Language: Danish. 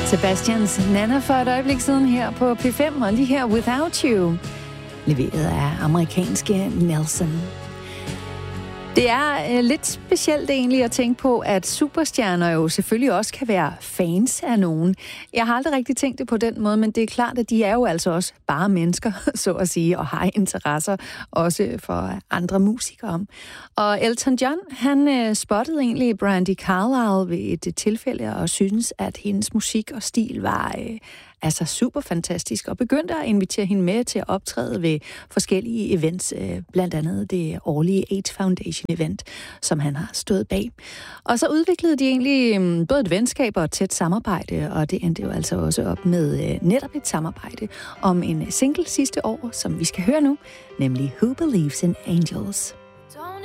Sebastians Nana for et øjeblik siden her på P5, og lige her Without You, leveret af amerikanske Nelson. Det er lidt specielt egentlig at tænke på, at superstjerner jo selvfølgelig også kan være fans af nogen. Jeg har aldrig rigtig tænkt det på den måde, men det er klart, at de er jo altså også bare mennesker, så at sige, og har interesser også for andre musikere. Og Elton John, han spottede egentlig Brandi Carlile ved et tilfælde og synes, at hendes musik og stil var altså super fantastisk, og begyndte at invitere hende med til at optræde ved forskellige events, blandt andet det årlige AIDS Foundation event, som han har stået bag. Og så udviklede de egentlig både et venskab og et tæt samarbejde, og det endte jo altså også op med netop et samarbejde om en single sidste år, som vi skal høre nu, nemlig Who Believes in Angels. Don't